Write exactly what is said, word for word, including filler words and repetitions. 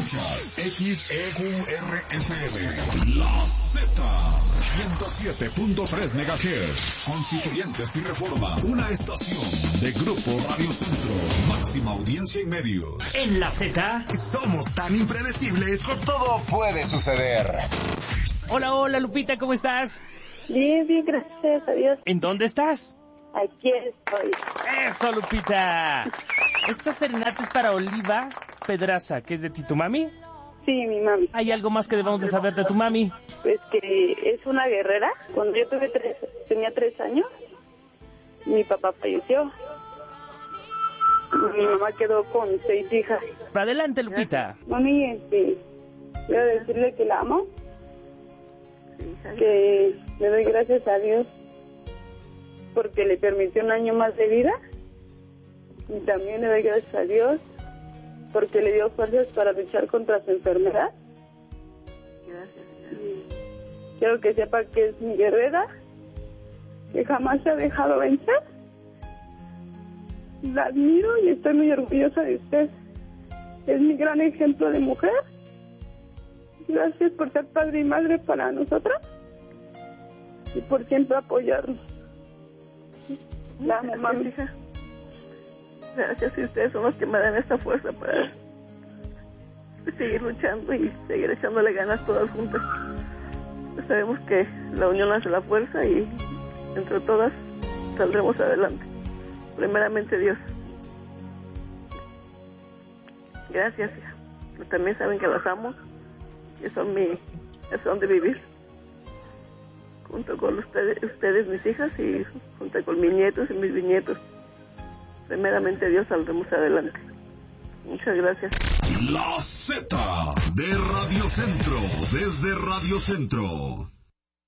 Escuchas X E Q R F M, La Z, ciento siete punto tres megahertz, Constituyentes y Reforma, una estación de Grupo Radio Centro, máxima audiencia y medios. En La Z somos tan impredecibles que todo puede suceder. Hola, hola Lupita, ¿cómo estás? Bien, bien, gracias a Dios. ¿En dónde estás? Aquí estoy. ¡Eso, Lupita! Esta serenata es para Oliva Pedraza, que es de ti, ¿tu mami? Sí, mi mami. ¿Hay algo más que debamos de saber de tu mami? Pues que es una guerrera. Cuando yo tuve tres, tenía tres años, mi papá falleció. Mi mamá quedó con seis hijas. Adelante, Lupita. Mami, este, voy a decirle que la amo, que le doy gracias a Dios porque le permitió un año más de vida, y también le doy gracias a Dios porque le dio fuerzas para luchar contra su enfermedad. Gracias. Quiero que sepa que es mi guerrera, que jamás se ha dejado vencer. La admiro y estoy muy orgullosa de usted. Es mi gran ejemplo de mujer. Gracias por ser padre y madre para nosotras y por siempre apoyarnos. La mamá, hija. Gracias, y ustedes son los que me dan esta fuerza para seguir luchando y seguir echándole ganas todas juntas. Sabemos que la unión hace la fuerza y entre todas saldremos adelante. Primeramente Dios. Gracias, hija. Pero también saben que las amo, que son mi razón de vivir. Junto con ustedes, ustedes, mis hijas, y junto con mis nietos y mis bisnietos. Primeramente Dios, saldremos adelante. Muchas gracias. La Z de Radio Centro, desde Radio Centro.